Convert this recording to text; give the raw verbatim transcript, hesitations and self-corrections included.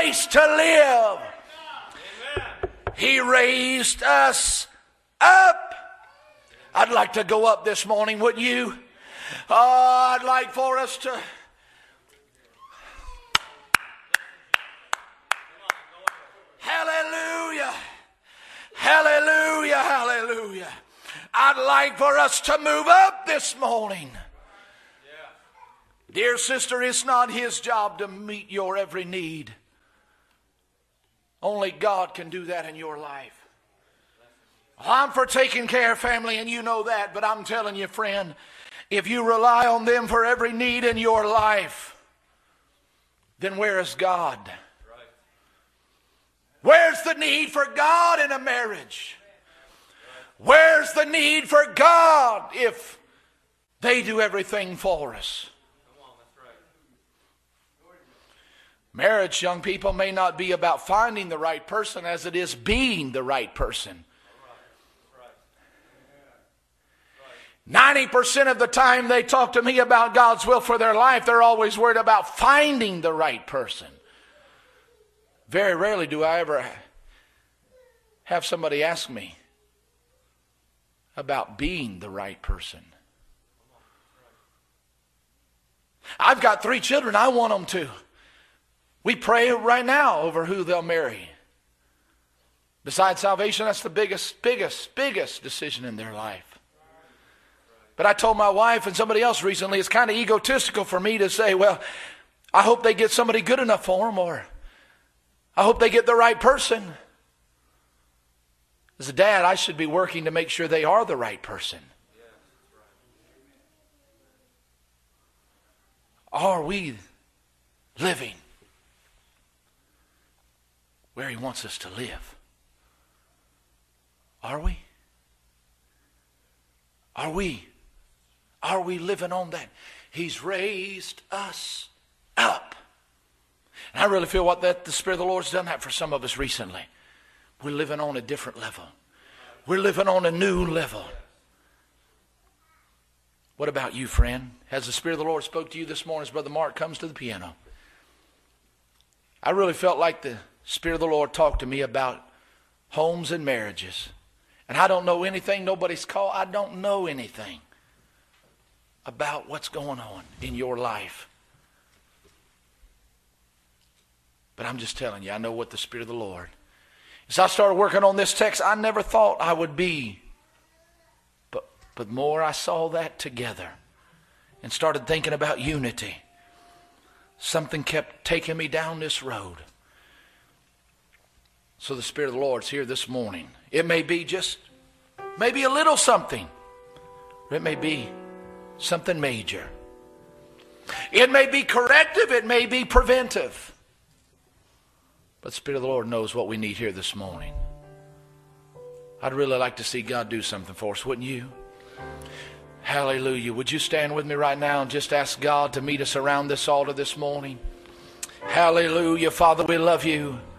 place to live. He raised us up. I'd like to go up this morning, wouldn't you? Oh, I'd like for us to... Hallelujah. Hallelujah. Hallelujah. I'd like for us to move up this morning. Dear sister, it's not His job to meet your every need. Only God can do that in your life. I'm for taking care of family, and you know that, but I'm telling you, friend, if you rely on them for every need in your life, then where is God? Where's the need for God in a marriage? Where's the need for God if they do everything for us? Marriage, young people, may not be about finding the right person as it is being the right person. ninety percent of the time they talk to me about God's will for their life, they're always worried about finding the right person. Very rarely do I ever have somebody ask me about being the right person. I've got three children. I want them to. We pray right now over who they'll marry. Besides salvation, that's the biggest, biggest, biggest decision in their life. But I told my wife and somebody else recently, it's kind of egotistical for me to say, well, I hope they get somebody good enough for them, or I hope they get the right person. As a dad, I should be working to make sure they are the right person. Are we living where He wants us to live? Are we? Are we? Are we living on that? He's raised us up. And I really feel what that the Spirit of the Lord's done that for some of us recently. We're living on a different level. We're living on a new level. What about you, friend? Has the Spirit of the Lord spoke to you this morning as Brother Mark comes to the piano? I really felt like the Spirit of the Lord talked to me about homes and marriages. And I don't know anything. Nobody's called. I don't know anything about what's going on in your life. But I'm just telling you, I know what the Spirit of the Lord. As I started working on this text, I never thought I would be. But, but more I saw that together and started thinking about unity. Something kept taking me down this road. So the Spirit of the Lord's here this morning. It may be just, maybe a little something. Or it may be something major. It may be corrective. It may be preventive. But the Spirit of the Lord knows what we need here this morning. I'd really like to see God do something for us, wouldn't you? Hallelujah. Would you stand with me right now and just ask God to meet us around this altar this morning? Hallelujah. Father, we love you.